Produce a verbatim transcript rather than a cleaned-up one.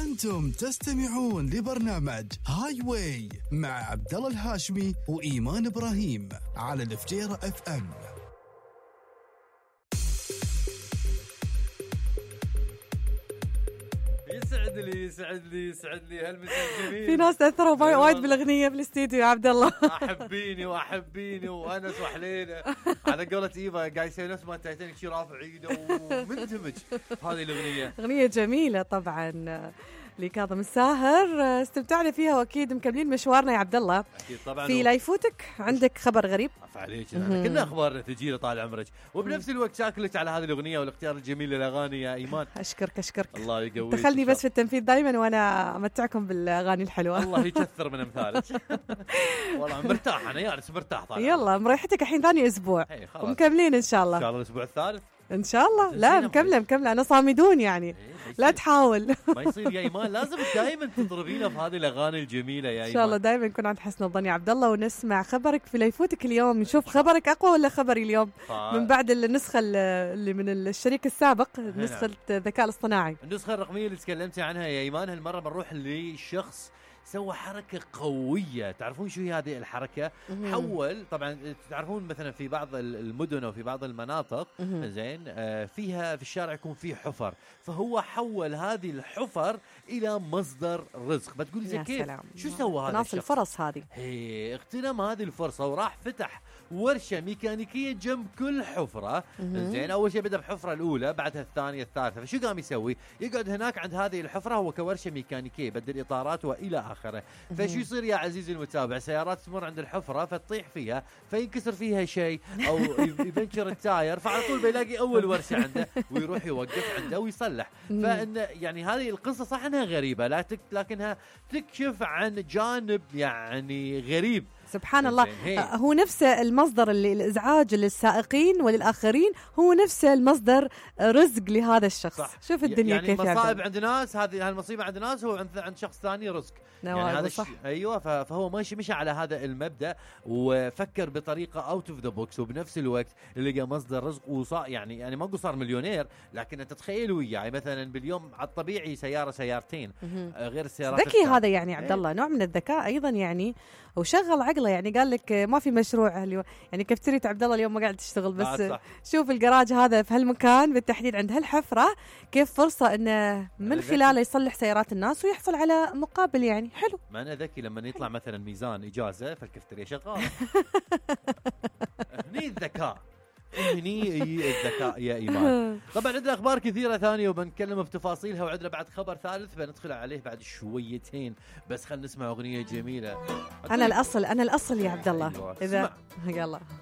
أنتم تستمعون لبرنامج هاي واي مع عبد الله الهاشمي وإيمان إبراهيم على الفجيرة اف ام. يسعد لي يسعد لي يسعد لي هالمساء الجميل. في ناس تأثروا وايد بالاغنيه بالاستديو يا عبد الله. احبيني واحبيني وانس وحليله على قولة ايفا قاعد يسوي نفس ما تايتانيك شي رافع ايده ومندمج هذه الاغنيه. اغنيه جميله طبعا لكاظم الساهر، استمتعنا فيها واكيد مكملين مشوارنا يا عبد الله. اكيد طبعا. في لا يفوتك عندك خبر غريب عليك كلنا اخبارنا تجينا طال عمرك، وبنفس الوقت شاكلك على هذه الاغنيه والاختيار الجميل للاغاني يا ايمان. اشكرك اشكرك الله يقويك. دخلني بس في التنفيذ دايما وانا امتعكم بالاغاني الحلوه. الله يكثر من امثالك. والله مرتاح انا يا ناس مرتاح طال. يلا مريحتك الحين ثاني اسبوع ومكملين ان شاء الله. ان شاء الله الاسبوع الثالث ان شاء الله. لا مكمله مكمله انا صامدون يعني. إيه لا تحاول. ما يصير يا ايمان، لازم دائما تضربينا في هذه الاغاني الجميله يا ايمان. ان شاء الله دائما نكون عند حسن الظن يا عبد الله، ونسمع خبرك في لا يفوتك اليوم. نشوف خبرك اقوى ولا خبري اليوم ف... من بعد النسخه اللي من الشريك السابق، نسخه الذكاء الاصطناعي. النسخه الرقميه اللي تكلمتي عنها يا ايمان، هالمره بنروح لشخص سوى حركة قوية. تعرفون شو هي هذه الحركة؟ حول طبعا تعرفون مثلا في بعض المدن وفي بعض المناطق زين آه فيها في الشارع يكون فيه حفر، فهو حول هذه الحفر إلى مصدر رزق. بتقولي زي كيف؟ سلام. شو سوى هذا تناصل الفرص هذه. هي اغتنم هذه الفرصة وراح فتح ورشة ميكانيكية جنب كل حفرة. زين أول شيء بدأ بحفرة الأولى، بعدها الثانية الثالثة. فشو قام يسوي؟ يقعد هناك عند هذه الحفرة هو كورشة ميكانيكية، يبدل إطارات وإلى آخره. فشو يصير يا عزيزي المتابع؟ سيارات تمر عند الحفرة فتطيح فيها، فينكسر فيها شيء أو يبنشر التاير، فعلى طول بيلاقي أول ورشة عنده ويروح يوقف عنده ويصلح. فإن يعني هذه القصة صح أنها غريبة لكنها تكشف عن جانب يعني غريب. سبحان الله. هو نفسه المصدر اللي الإزعاج للسائقين وللآخرين، هو نفسه المصدر رزق لهذا الشخص. صح. شوف الدنيا يعني كيف يعني مصائب عند ناس، هذه هالمصيبة عند ناس هو عند عند شخص ثاني رزق. يعني هذا صح. ايوه فهو ماشي مشى على هذا المبدأ وفكر بطريقة اوت اوف ذا بوكس، وبنفس الوقت لقى مصدر رزق وصار يعني يعني ما صار مليونير، لكن انت تخيل وياي مثلا باليوم على الطبيعي سيارة سيارتين غير السيارات ذكي هذا يعني عبد الله، نوع من الذكاء ايضا يعني، وشغل عقله يعني. قال لك ما في مشروع اليوم يعني كافترية عبد الله اليوم ما قاعد تشتغل، بس شوف الجراج هذا في هالمكان بالتحديد عند هالحفرة كيف فرصة انه من خلاله يصلح سيارات الناس ويحصل على مقابل يعني حلو. ما انا ذكي لما يطلع مثلا ميزان اجازة فالكافترية شغال. هني الذكاء، هني الذكاء يا إيمان. طبعا عندنا أخبار كثيرة ثانية وبنتكلم في تفاصيلها، وعندنا بعد خبر ثالث بندخل عليه بعد شويتين، بس خلينا نسمع أغنية جميلة. أنا الأصل أنا الأصل يا عبد الله. أيوة. إذا يلا